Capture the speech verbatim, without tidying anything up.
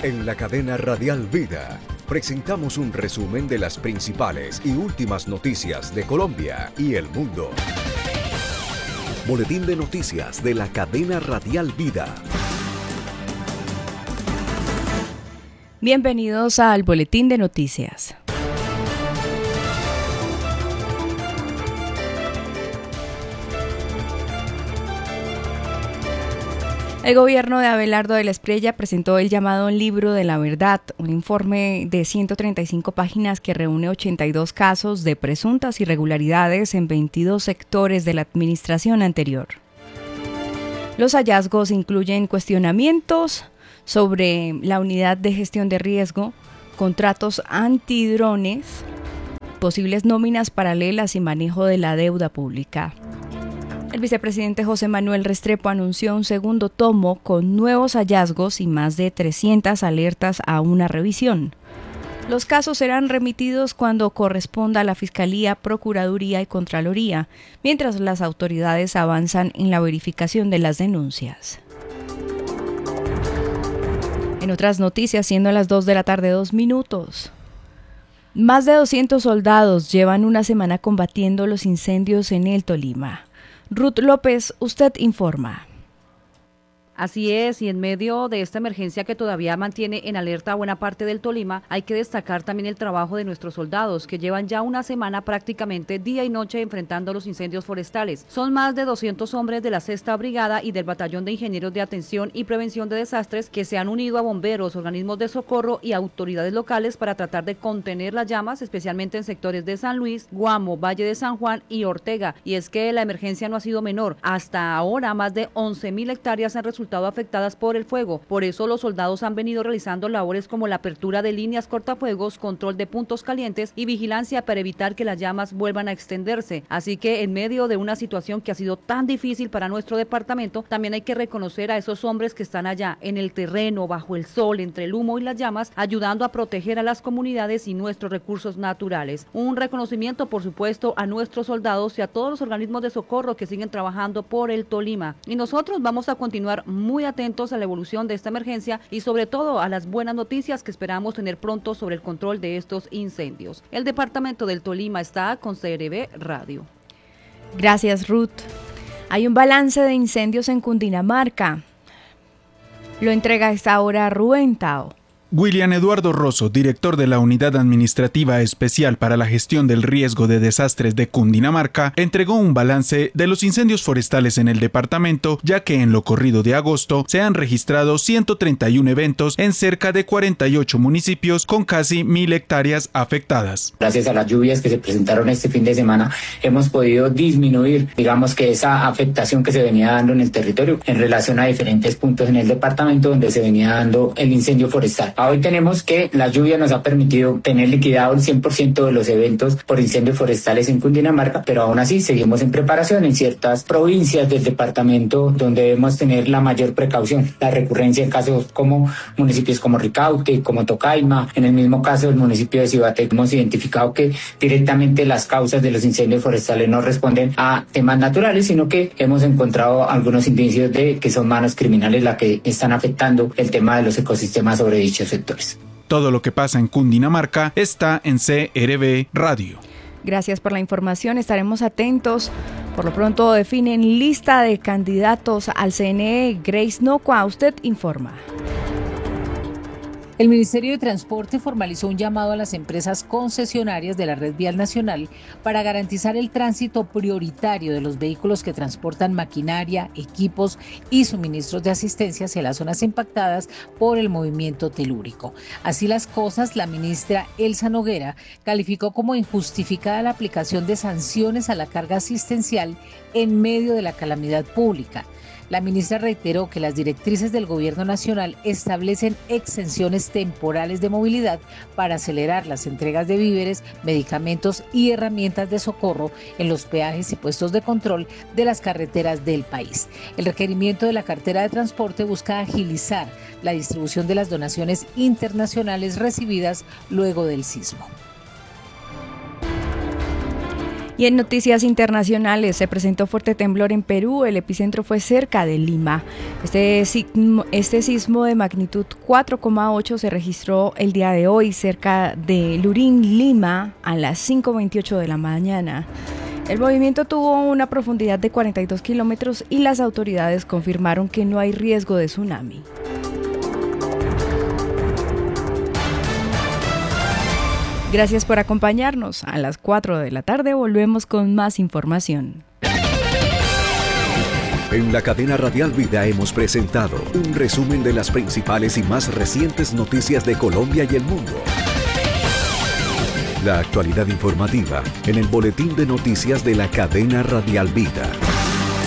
En la cadena Radial Vida presentamos un resumen de las principales y últimas noticias de Colombia y el mundo. Boletín de noticias de la cadena Radial Vida. Bienvenidos al Boletín de Noticias. El gobierno de Abelardo de la Espriella presentó el llamado Libro de la Verdad, un informe de ciento treinta y cinco páginas que reúne ochenta y dos casos de presuntas irregularidades en veintidós sectores de la administración anterior. Los hallazgos incluyen cuestionamientos sobre la unidad de gestión de riesgo, contratos antidrones, posibles nóminas paralelas y manejo de la deuda pública. El vicepresidente José Manuel Restrepo anunció un segundo tomo con nuevos hallazgos y más de trescientas alertas a una revisión. Los casos serán remitidos cuando corresponda a la Fiscalía, Procuraduría y Contraloría, mientras las autoridades avanzan en la verificación de las denuncias. En otras noticias, siendo las dos de la tarde, dos minutos. Más de doscientos soldados llevan una semana combatiendo los incendios en el Tolima. Ruth López, usted informa. Así es, y en medio de esta emergencia que todavía mantiene en alerta buena parte del Tolima, hay que destacar también el trabajo de nuestros soldados, que llevan ya una semana prácticamente día y noche enfrentando los incendios forestales. Son más de doscientos hombres de la Sexta Brigada y del Batallón de Ingenieros de Atención y Prevención de Desastres que se han unido a bomberos, organismos de socorro y autoridades locales para tratar de contener las llamas, especialmente en sectores de San Luis, Guamo, Valle de San Juan y Ortega. Y es que la emergencia no ha sido menor. Hasta ahora, más de once mil hectáreas han resultado afectadas por el fuego. Por eso los soldados han venido realizando labores como la apertura de líneas cortafuegos, control de puntos calientes y vigilancia para evitar que las llamas vuelvan a extenderse. Así que en medio de una situación que ha sido tan difícil para nuestro departamento, también hay que reconocer a esos hombres que están allá en el terreno, bajo el sol, entre el humo y las llamas, ayudando a proteger a las comunidades y nuestros recursos naturales. Un reconocimiento, por supuesto, a nuestros soldados y a todos los organismos de socorro que siguen trabajando por el Tolima. Y nosotros vamos a continuar muy atentos a la evolución de esta emergencia y sobre todo a las buenas noticias que esperamos tener pronto sobre el control de estos incendios. El departamento del Tolima está con C R B Radio. Gracias, Ruth. Hay un balance de incendios en Cundinamarca. Lo entrega a esta hora Rubén Tao. William Eduardo Rosso, director de la Unidad Administrativa Especial para la Gestión del Riesgo de Desastres de Cundinamarca, entregó un balance de los incendios forestales en el departamento, ya que en lo corrido de agosto se han registrado ciento treinta y uno eventos en cerca de cuarenta y ocho municipios con casi mil hectáreas afectadas. Gracias a las lluvias que se presentaron este fin de semana, hemos podido disminuir, digamos que esa afectación que se venía dando en el territorio en relación a diferentes puntos en el departamento donde se venía dando el incendio forestal. Hoy tenemos que la lluvia nos ha permitido tener liquidado el cien por ciento de los eventos por incendios forestales en Cundinamarca, pero aún así seguimos en preparación en ciertas provincias del departamento donde debemos tener la mayor precaución. La recurrencia en casos como municipios como Ricaute, como Tocaima, en el mismo caso del municipio de Cibate, hemos identificado que directamente las causas de los incendios forestales no responden a temas naturales, sino que hemos encontrado algunos indicios de que son manos criminales las que están afectando el tema de los ecosistemas sobre dichos sectores. Todo lo que pasa en Cundinamarca está en C R B Radio. Gracias por la información, estaremos atentos. Por lo pronto definen lista de candidatos al C N E. Grace Nocua, usted informa. El Ministerio de Transporte formalizó un llamado a las empresas concesionarias de la red vial nacional para garantizar el tránsito prioritario de los vehículos que transportan maquinaria, equipos y suministros de asistencia hacia las zonas impactadas por el movimiento telúrico. Así las cosas, la ministra Elsa Noguera calificó como injustificada la aplicación de sanciones a la carga asistencial en medio de la calamidad pública. La ministra reiteró que las directrices del Gobierno Nacional establecen exenciones temporales de movilidad para acelerar las entregas de víveres, medicamentos y herramientas de socorro en los peajes y puestos de control de las carreteras del país. El requerimiento de la cartera de transporte busca agilizar la distribución de las donaciones internacionales recibidas luego del sismo. Y en noticias internacionales, se presentó fuerte temblor en Perú, el epicentro fue cerca de Lima. Este sismo, este sismo de magnitud cuatro coma ocho se registró el día de hoy cerca de Lurín, Lima, a las cinco veintiocho de la mañana. El movimiento tuvo una profundidad de cuarenta y dos kilómetros y las autoridades confirmaron que no hay riesgo de tsunami. Gracias por acompañarnos. A las cuatro de la tarde volvemos con más información. En la cadena Radial Vida hemos presentado un resumen de las principales y más recientes noticias de Colombia y el mundo. La actualidad informativa en el boletín de noticias de la cadena Radial Vida.